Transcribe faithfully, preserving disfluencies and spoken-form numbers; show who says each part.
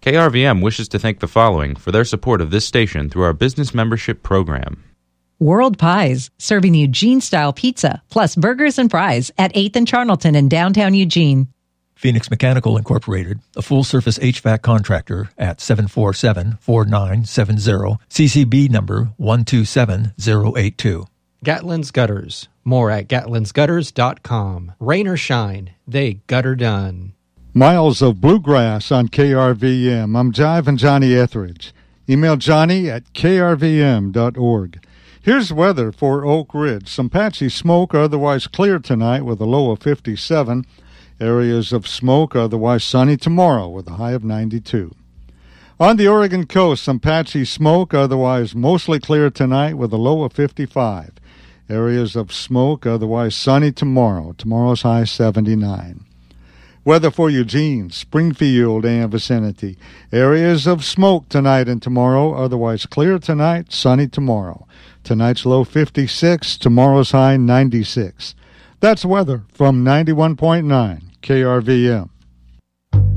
Speaker 1: K R V M wishes to thank the following for their support of this station through our business membership program.
Speaker 2: World Pies, serving Eugene-style pizza, plus burgers and fries at eighth and Charnelton in downtown Eugene.
Speaker 3: Phoenix Mechanical Incorporated, a full-service H V A C contractor at seven four seven, four nine seven zero, C C B number one two seven zero eight two.
Speaker 4: Gatlin's Gutters, more at gatlins gutters dot com. Rain or shine, they gutter done.
Speaker 5: Miles of Bluegrass on K R V M. I'm Jive and Johnny Etheridge. Email Johnny at k r v m dot org. Here's weather for Oak Ridge. Some patchy smoke, otherwise clear tonight with a low of fifty-seven. Areas of smoke, otherwise sunny tomorrow with a high of ninety-two. On the Oregon coast, some patchy smoke, otherwise mostly clear tonight with a low of fifty-five. Areas of smoke, otherwise sunny tomorrow. Tomorrow's high seventy-nine. Weather for Eugene, Springfield, and vicinity. Areas of smoke tonight and tomorrow, otherwise clear tonight, sunny tomorrow. Tonight's low fifty-six, tomorrow's high ninety-six. That's weather from ninety-one point nine K R V M.